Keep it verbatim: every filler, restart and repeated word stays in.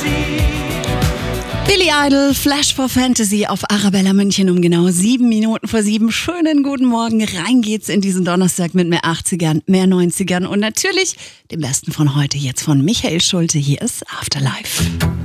Billy Idol, Flash for Fantasy auf Arabella München um genau sieben Minuten vor sieben. Schönen guten Morgen. Rein geht's in diesen Donnerstag mit mehr achtzigern, mehr neunzigern und natürlich dem Besten von heute jetzt von Michael Schulte. Hier ist Afterlife.